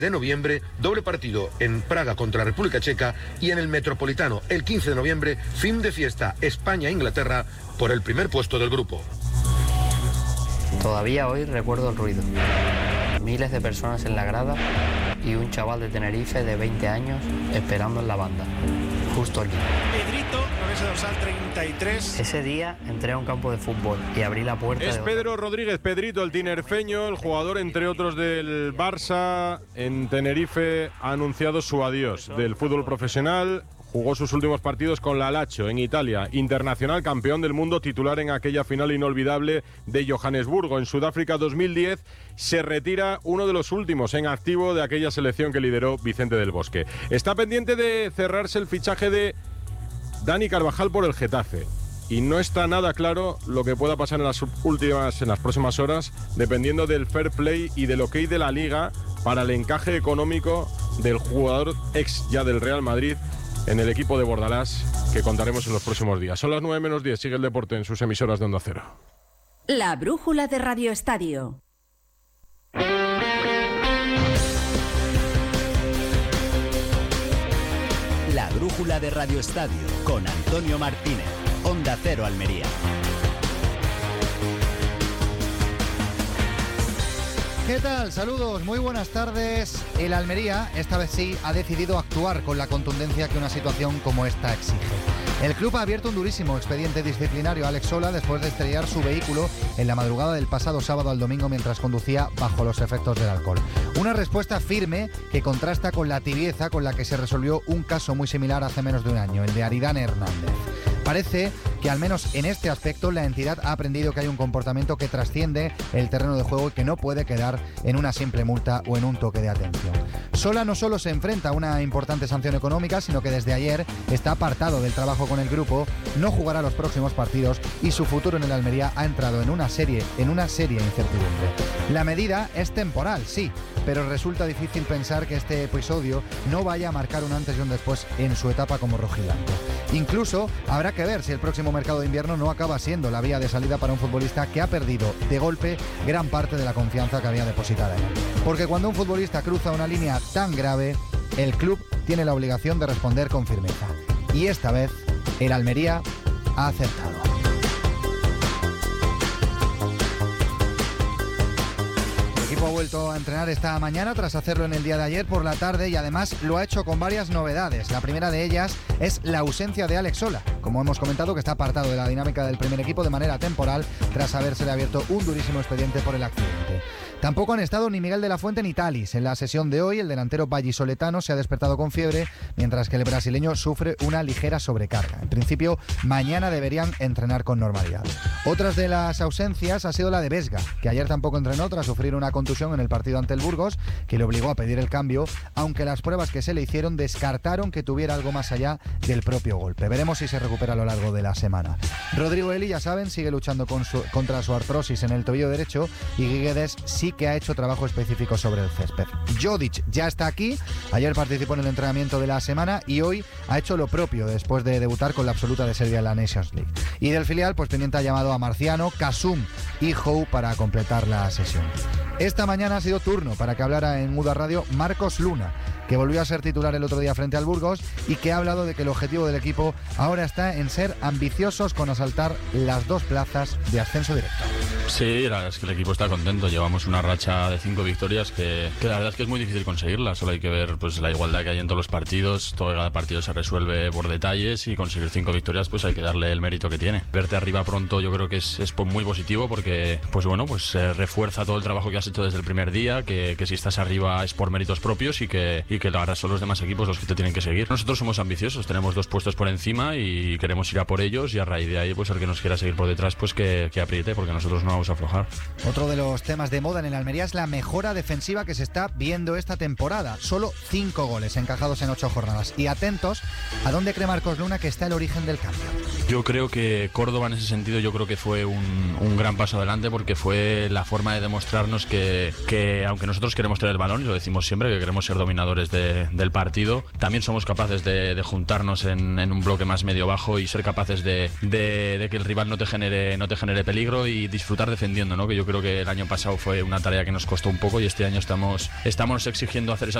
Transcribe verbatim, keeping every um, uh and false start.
de noviembre, doble partido en Praga contra República Checa y en el Metropolitano el quince de noviembre, fin de fiesta España-Inglaterra por el primer puesto del grupo. Todavía hoy recuerdo el ruido. Miles de personas en la grada y un chaval de Tenerife de veinte años esperando en la banda, justo allí. Pedrito, noventa dorsal treinta y tres. Ese día entré a un campo de fútbol y abrí la puerta. Es de... Pedro Rodríguez Pedrito, el tinerfeño, el jugador entre otros del Barça en Tenerife, ha anunciado su adiós del fútbol profesional. Jugó sus últimos partidos con la Lazio en Italia, internacional, campeón del mundo, titular en aquella final inolvidable de Johannesburgo. En Sudáfrica dos mil diez se retira uno de los últimos en activo de aquella selección que lideró Vicente del Bosque. Está pendiente de cerrarse el fichaje de Dani Carvajal por el Getafe. Y no está nada claro lo que pueda pasar en las últimas, en las próximas horas, dependiendo del fair play y del ok de la Liga para el encaje económico del jugador ex ya del Real Madrid en el equipo de Bordalás, que contaremos en los próximos días. Son las nueve menos diez, sigue el deporte en sus emisoras de Onda Cero. La brújula de Radio Estadio. La brújula de Radio Estadio, con Antonio Martínez, Onda Cero Almería. ¿Qué tal? Saludos, muy buenas tardes. El Almería, esta vez sí, ha decidido actuar con la contundencia que una situación como esta exige. El club ha abierto un durísimo expediente disciplinario a Alex Sola después de estrellar su vehículo en la madrugada del pasado sábado al domingo mientras conducía bajo los efectos del alcohol. Una respuesta firme que contrasta con la tibieza con la que se resolvió un caso muy similar hace menos de un año, el de Aridane Hernández. Parece que al menos en este aspecto la entidad ha aprendido que hay un comportamiento que trasciende el terreno de juego y que no puede quedar en una simple multa o en un toque de atención. Sola no solo se enfrenta a una importante sanción económica, sino que desde ayer está apartado del trabajo con el grupo, no jugará los próximos partidos y su futuro en el Almería ha entrado en una serie, en una seria incertidumbre. La medida es temporal, sí, pero resulta difícil pensar que este episodio no vaya a marcar un antes y un después en su etapa como rojiblanco. Incluso habrá que ver si el próximo mercado de invierno no acaba siendo la vía de salida para un futbolista que ha perdido de golpe gran parte de la confianza que había depositada en él. Porque cuando un futbolista cruza una línea tan grave, el club tiene la obligación de responder con firmeza. Y esta vez, el Almería ha acertado. El equipo ha vuelto a entrenar esta mañana tras hacerlo en el día de ayer por la tarde y además lo ha hecho con varias novedades. La primera de ellas es la ausencia de Alex Sola, como hemos comentado, que está apartado de la dinámica del primer equipo de manera temporal tras habérsele abierto un durísimo expediente por el accidente. Tampoco han estado ni Miguel de la Fuente ni Talis. En la sesión de hoy, el delantero vallisoletano se ha despertado con fiebre, mientras que el brasileño sufre una ligera sobrecarga. En principio, mañana deberían entrenar con normalidad. Otras de las ausencias ha sido la de Vesga, que ayer tampoco entrenó tras sufrir una contusión en el partido ante el Burgos, que le obligó a pedir el cambio, aunque las pruebas que se le hicieron descartaron que tuviera algo más allá del propio golpe. Veremos si se recupera a lo largo de la semana. Rodrigo Eli, ya saben, sigue luchando con su, contra su artrosis en el tobillo derecho y Guedes sí que ha hecho trabajo específico sobre el césped. Jodic ya está aquí, ayer participó en el entrenamiento de la semana y hoy ha hecho lo propio después de debutar con la absoluta de Serbia en la Nations League. Y del filial, pues pendiente ha llamado a Marciano, Kasum y Jou para completar la sesión. Esta mañana ha sido turno para que hablara en Muda Radio Marcos Luna, que volvió a ser titular el otro día frente al Burgos y que ha hablado de que el objetivo del equipo ahora está en ser ambiciosos con asaltar las dos plazas de ascenso directo. Sí, la verdad es que el equipo está contento. Llevamos una racha de cinco victorias que, que la verdad es que es muy difícil conseguirla. Solo hay que ver pues la igualdad que hay en todos los partidos. Todo cada partido se resuelve por detalles y conseguir cinco victorias pues hay que darle el mérito que tiene. Verte arriba pronto yo creo que es, es muy positivo porque pues bueno pues eh, refuerza todo el trabajo que has hecho desde el primer día, que, que si estás arriba es por méritos propios y que, y que ahora son los demás equipos los que te tienen que seguir. Nosotros somos ambiciosos, tenemos dos puestos por encima y queremos ir a por ellos y a raíz de ahí pues el que nos quiera seguir por detrás pues que, que apriete porque nosotros no vamos a aflojar. Otro de los temas de moda en el Almería es la mejora defensiva que se está viendo esta temporada. Solo cinco goles encajados en ocho jornadas. Y atentos a dónde cree Marcos Luna que está el origen del cambio. Yo creo que Córdoba en ese sentido yo creo que fue un, un gran paso adelante porque fue la forma de demostrarnos que, que aunque nosotros queremos tener el balón y lo decimos siempre que queremos ser dominadores de, del partido, también somos capaces de, de juntarnos en, en un bloque más medio bajo y ser capaces de, de, de que el rival no te genere, no te genere peligro y disfrutar disfrutar defendiendo, ¿no? Que yo creo que el año pasado fue una tarea que nos costó un poco y este año estamos, estamos exigiendo hacer esas